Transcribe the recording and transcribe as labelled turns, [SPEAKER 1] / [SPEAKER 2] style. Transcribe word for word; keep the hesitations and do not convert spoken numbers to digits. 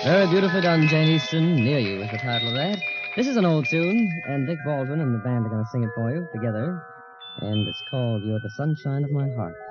[SPEAKER 1] Very beautifully done, Jane Easton. Near You is the title of that. This is an old tune, and Dick Baldwin and the band are going to sing it for you together. And it's called You're the Sunshine of My Heart.